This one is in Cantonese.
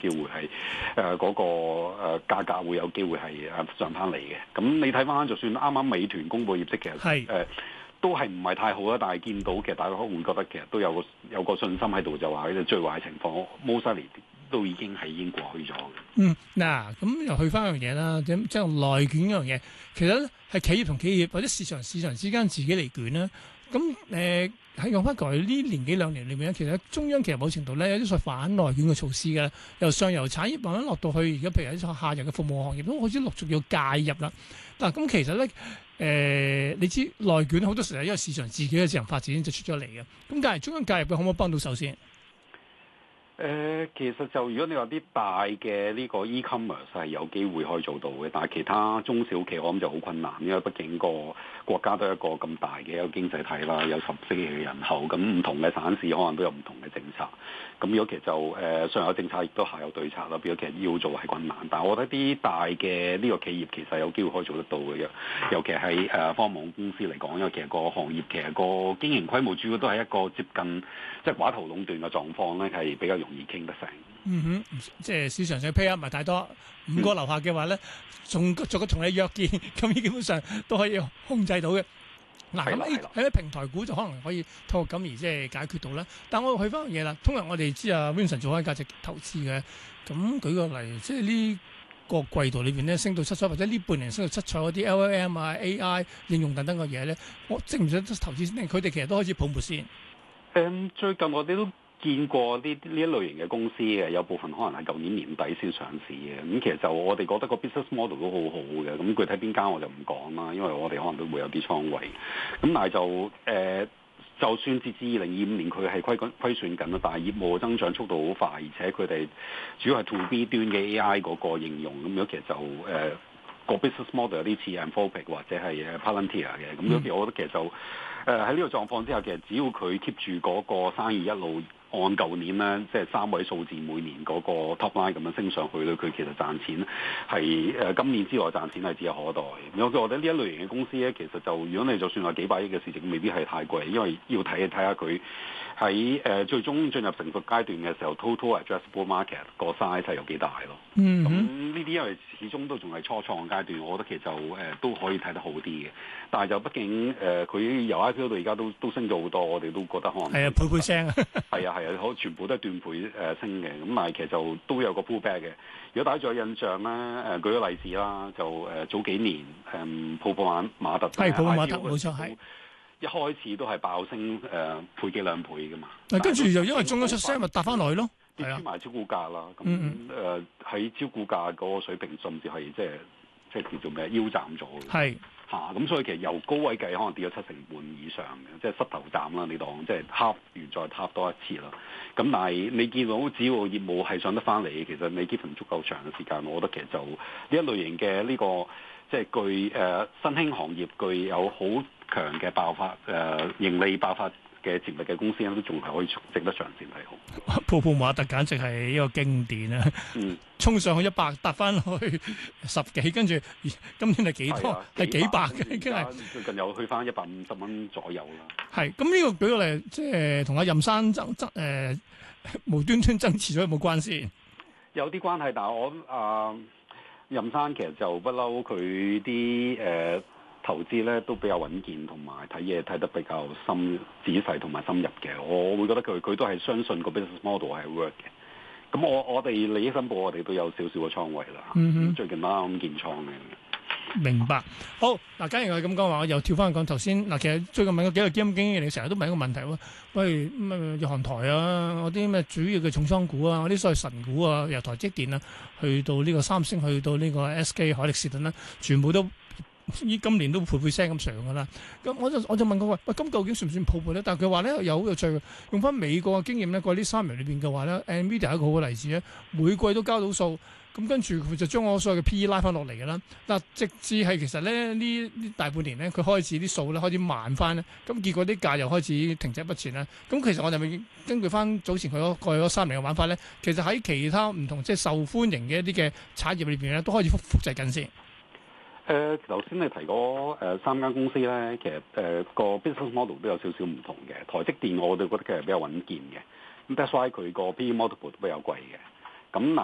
機會係嗰個價格會有機會係上翻嚟嘅。咁你睇翻就算啱啱美團公佈業績，其實都係唔係太好啦，但係見到其實大家會覺得其實都有個信心喺度，就話呢最壞嘅情況 mostly 都已經過去咗嘅。 嗱，咁又去翻一樣嘢啦，即係內卷嗰樣嘢，其實咧係企業同企業或者市場之間自己嚟捲啦。咁喺用翻過去呢年幾兩年裏面咧，其實中央其實某程度咧有啲所謂反內卷嘅措施嘅，由上游產業慢慢落到去而家，譬如喺下游嘅服務行業都好似陸續要介入啦。嗱，咁其實咧你知內卷好多時候係因為市場自己嘅自行發展就出咗嚟嘅。咁但係中央介入嘅可唔可以幫到手先？ 其實就如果你話啲大嘅呢個 e-commerce 係有機會可以做到嘅，但係其他中小企我諗就好困難，因為畢竟個國家都係一個咁大嘅一個經濟體啦，有14億嘅人口，咁唔同嘅省市可能都有唔同嘅政策。咁如果其實就上有政策亦都下有對策啦，變咗其實要做係困難。但係我覺得啲大嘅呢個企業其實有機會可以做得到嘅，尤其係科網公司嚟講，因為其實個行業其實個經營規模主要都係一個接近即係寡頭壟斷嘅狀況咧，係比較容易傾得成。 即係市場上 pay up 唔係太多，5個樓下嘅話咧，仲逐個同你約見，咁基本上都可以控制到嘅。嗱，咁喺平台股就可能可以透過咁而即係解決到啦。但我去翻樣嘢啦，通常我哋知啊 Vincent 做開價值投資嘅，咁舉個例，即係呢個季度裏邊咧升到七彩，或者呢半年升到七彩嗰啲 LLM 啊、AI 應用等等嘅嘢咧，我值唔值得投資先？佢哋其實都開始泡沫先。 最近我哋都見過呢一類型嘅公司嘅，有部分可能係舊年年底先上市嘅。咁其實就我哋覺得個 business model 都好好嘅。咁具體邊間我就唔講啦，因為我哋可能都會有啲倉位。咁但係就算截至2025年佢係虧損緊啦，但係業務增長速度好快，而且佢哋主要係 to B 端嘅 AI 嗰個應用。咁樣其實就個 business model 有啲似 Anthropic 或者係Palantir 嘅。咁樣其實我覺得其實就喺呢個狀況之下，其實只要佢 keep 住嗰個生意一路按舊年咧，即係3位數字每年嗰個 top line 咁樣升上去咧，佢其實賺錢係今年之內賺錢係指日可待。我覺得呢一類型嘅公司咧，其實就如果你就算話幾百億嘅市值，未必係太貴，因為要睇下佢喺最終進入成熟階段嘅時候 ，total addressable market 個 size 係有幾大咯。咁呢啲因為始終都仲係初創階段，我覺得其實就都可以睇得好啲嘅。但係就畢竟佢由 IPO 到而家都升咗好多，我哋都覺得可能係啊，倍聲啊， 係啊，全部都係斷倍升嘅。咁但係其實就都有個 pullback 嘅。如果大家仲有印象咧，舉個例子啦，就早幾年泡泡瑪特係泡泡瑪特冇錯係。 一開始都係爆升倍幾兩倍㗎嘛， 跟住就因為中央出聲，咪搭翻落去咯， 跌穿埋招股價啦。咁喺招股價嗰個水平，甚至係即係叫做咩腰斬咗嘅。係咁所以其實由高位計，可能跌咗70%以上嘅，即係膝頭斬啦。你當即係撻完再撻多一次啦。咁但係你見到只要業務係上得翻嚟，其實你基本足夠長嘅時間，我覺得其實就呢一類型嘅呢個即係具新興行業具有好強嘅爆發盈利爆發嘅潛力嘅公司咧，都仲係可以值得長線睇好。 泡泡瑪特簡直係一個經典啊！衝上去100，搭翻去10幾，跟住今年係幾多？係幾百嘅，已經係最近又去翻150蚊左右啦。 係咁呢個舉個例，即係同阿任生無端端爭持咗有冇關先？ 有啲關係，但係我任生其實就不嬲佢啲投資咧都比較穩健，同埋睇嘢睇得比較仔細同埋深入嘅。我會覺得佢都係相信個 business model 係 work 嘅。咁我哋利益申報，我哋都有少少嘅倉位啦。最近啱建倉嘅。 明白。好嗱，假如我咁講話，我又跳翻去講頭先嗱，其實最近問過幾個基金經理，你成日都問一個問題喎。喂，咩日韓台啊，嗰啲咩主要嘅重倉股啊，嗰啲所謂神股啊，由台積電啊，去到呢個三星，去到呢個 SK 海力士等啦，全部都今年都倍聲咁上㗎啦。咁我就問佢話：喂，咁究竟算唔算泡沫咧？但係佢話咧有好有趣，用翻美國嘅經驗咧，過呢3年裏邊嘅話咧 ，NVIDIA 係一個好嘅例子咧，每季都交到數。咁跟住佢就將我所有嘅 PE 拉翻落嚟㗎啦。嗱，直至係其實咧呢大半年咧，佢開始啲數咧開始慢翻咧，咁結果啲價又開始停滯不前啦。咁其實我哋咪根據翻早前佢過去嗰3年嘅玩法咧，其實喺其他唔同即係受歡迎嘅一啲嘅產業裏邊咧，都開始複製緊先。 頭先你提過3間公司咧，其實個 business model 都有少少唔同嘅。台積電我哋覺得其實比較穩健嘅，咁 that's why 佢個 PE multiple 都比較貴嘅。咁